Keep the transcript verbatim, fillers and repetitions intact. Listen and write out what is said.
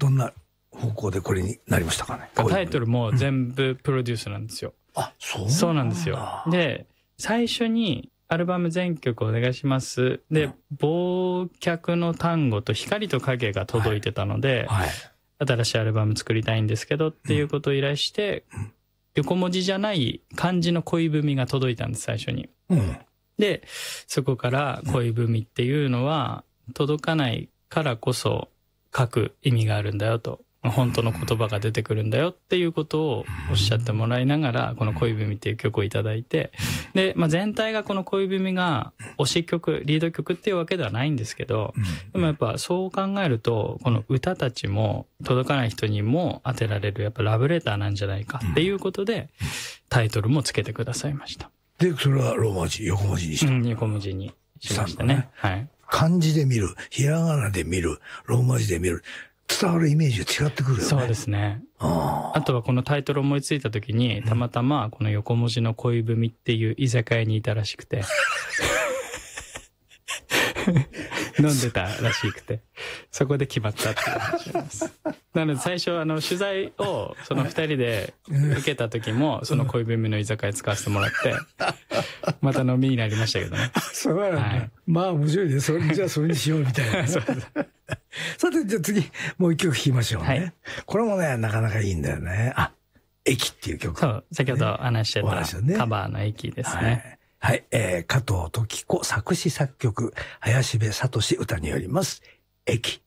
どんな方向でこれになりましたかね。 タイトルも全部プロデュースなんですよ。 うん、あ、そうそうなんですよ。で、最初にアルバム全曲お願いします。で、忘却の単語と光と影が届いてたので、はいはい、新しいアルバム作りたいんですけどっていうことを依頼して、うん、横文字じゃない漢字の恋文が届いたんです、最初に。うん、で、そこから恋文っていうのは届かないからこそ書く意味があるんだよと。本当の言葉が出てくるんだよっていうことをおっしゃってもらいながら、この恋文っていう曲をいただいて、で、まあ、全体がこの恋文が推し曲、リード曲っていうわけではないんですけど、でもやっぱそう考えると、この歌たちも届かない人にも当てられるやっぱラブレターなんじゃないかっていうことで、タイトルもつけてくださいました。 で、それはローマ字、横文字にした、うん、 横文字にしましたね。はい。 漢字で見る、ひらがなで見る、ローマ字で見る。伝わるイメージが違ってくるよね。 そうですね。あ, あとはこのタイトルを思いついた時に、たまたまこの横文字の恋文っていう居酒屋にいたらしくて飲んでたらしくて、そこで決まったっていう話なんです。なので最初あの取材をその二人で受けた時もその恋文の居酒屋使わせてもらってまた飲みになりましたけどね。 そうなんだ、はい、まあ面白いね。それじゃあそれにしようみたいな、ね、そうさてじゃあ次もう一曲弾きましょうね、はい、これもねなかなかいいんだよね。あ、駅っていう曲、 そう、先ほど話してた、ね、カバーの駅ですね。 はい、はい、えー、加藤登紀子作詞作曲、林部聡歌によります駅。